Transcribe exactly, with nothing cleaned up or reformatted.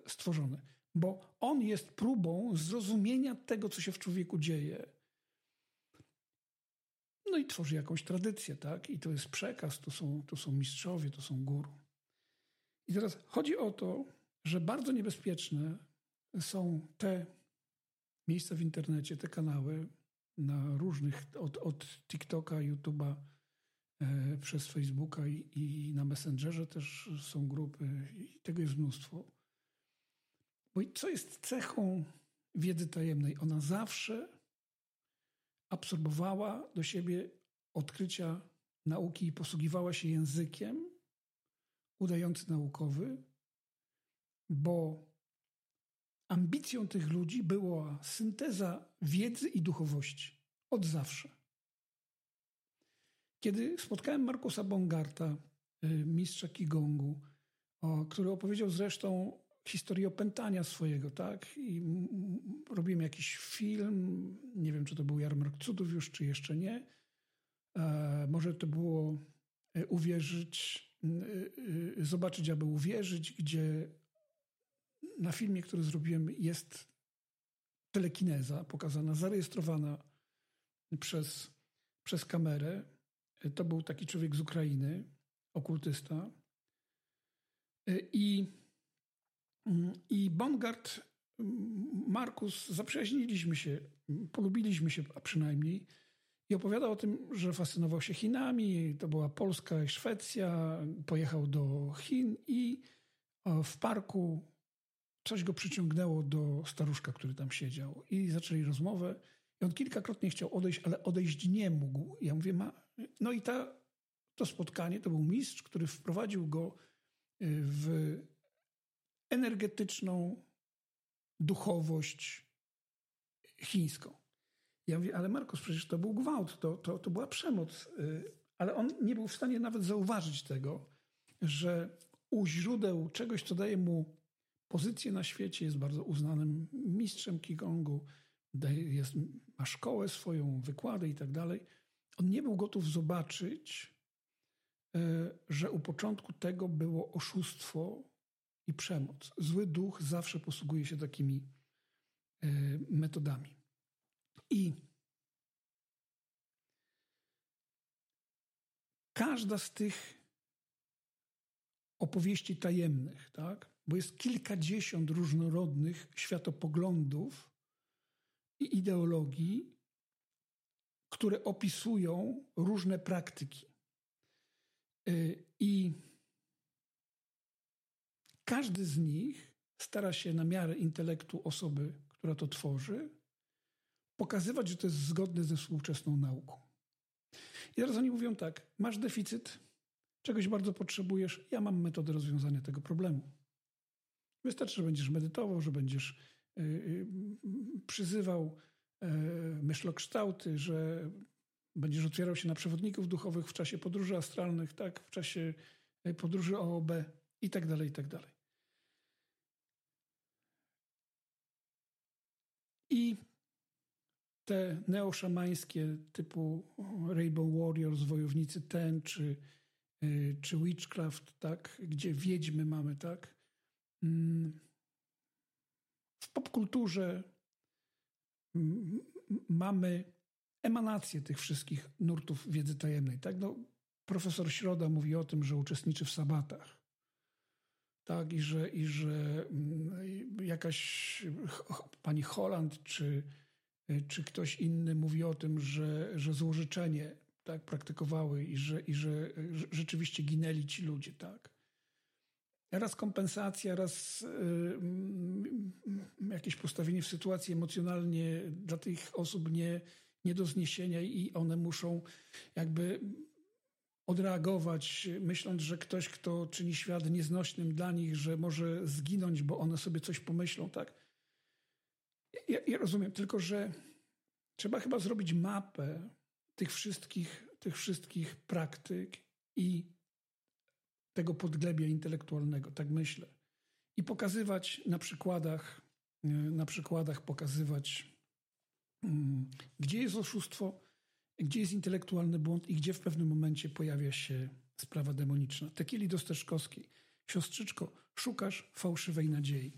stworzony. Bo on jest próbą zrozumienia tego, co się w człowieku dzieje. No i tworzy jakąś tradycję, tak? I to jest przekaz, to są, to są mistrzowie, to są guru. I teraz chodzi o to, że bardzo niebezpieczne są te miejsca w internecie, te kanały na różnych, od, od TikToka, YouTube'a, e, przez Facebooka i, i na Messengerze też są grupy i tego jest mnóstwo. Bo co jest cechą wiedzy tajemnej? Ona zawsze absorbowała do siebie odkrycia nauki i posługiwała się językiem udający naukowy, bo ambicją tych ludzi była synteza wiedzy i duchowości. Od zawsze. Kiedy spotkałem Markusa Bongarta, mistrza Qigongu, który opowiedział zresztą historię opętania swojego, tak? I robiłem jakiś film, nie wiem, czy to był Jarmark Cudów już, czy jeszcze nie. E, może to było Uwierzyć, zobaczyć, aby uwierzyć, gdzie na filmie, który zrobiłem, jest telekineza pokazana, zarejestrowana przez, przez kamerę. To był taki człowiek z Ukrainy, okultysta. I, i Bongard, Markus, zaprzyjaźniliśmy się, polubiliśmy się a przynajmniej. I opowiadał o tym, że fascynował się Chinami, to była Polska i Szwecja, pojechał do Chin i w parku coś go przyciągnęło do staruszka, który tam siedział. I zaczęli rozmowę i on kilkakrotnie chciał odejść, ale odejść nie mógł. Ja mówię, ma... no i ta, to spotkanie, to był mistrz, który wprowadził go w energetyczną duchowość chińską. Ja mówię, ale Markus, przecież to był gwałt, to, to, to była przemoc. Ale on nie był w stanie nawet zauważyć tego, że u źródeł czegoś, co daje mu pozycję na świecie, jest bardzo uznanym mistrzem Qigongu, jest, ma szkołę swoją, wykłady i tak dalej. On nie był gotów zobaczyć, że u początku tego było oszustwo i przemoc. Zły duch zawsze posługuje się takimi metodami. I każda z tych opowieści tajemnych, tak, bo jest kilkadziesiąt różnorodnych światopoglądów i ideologii, które opisują różne praktyki. I każdy z nich stara się na miarę intelektu osoby, która to tworzy, pokazywać, że to jest zgodne ze współczesną nauką. I teraz oni mówią tak, masz deficyt, czegoś bardzo potrzebujesz, ja mam metodę rozwiązania tego problemu. Wystarczy, że będziesz medytował, że będziesz yy, yy, przyzywał yy, myślokształty, że będziesz otwierał się na przewodników duchowych w czasie podróży astralnych, tak, w czasie podróży O O B i tak dalej, i tak dalej. I te neoszamańskie typu Rainbow Warriors, wojownicy Ten, czy, czy Witchcraft, tak, gdzie wiedźmy mamy, tak. W popkulturze mamy emanację tych wszystkich nurtów wiedzy tajemnej, tak. No, profesor Środa mówi o tym, że uczestniczy w sabatach. Tak, i że, i że jakaś pani Holland, czy czy ktoś inny mówi o tym, że, że złożyczenie, tak, praktykowały i że, i że rzeczywiście ginęli ci ludzie, tak. Raz kompensacja, raz y, jakieś postawienie w sytuacji emocjonalnie dla tych osób nie, nie do zniesienia i one muszą jakby odreagować, myśląc, że ktoś, kto czyni świat nieznośnym dla nich, że może zginąć, bo one sobie coś pomyślą, tak. Ja, ja rozumiem, tylko że trzeba chyba zrobić mapę tych wszystkich, tych wszystkich praktyk i tego podglebia intelektualnego, tak myślę. I pokazywać na przykładach, na przykładach pokazywać, gdzie jest oszustwo, gdzie jest intelektualny błąd i gdzie w pewnym momencie pojawia się sprawa demoniczna. Tekieli Dosteczkowskiej. Siostrzyczko, szukasz fałszywej nadziei.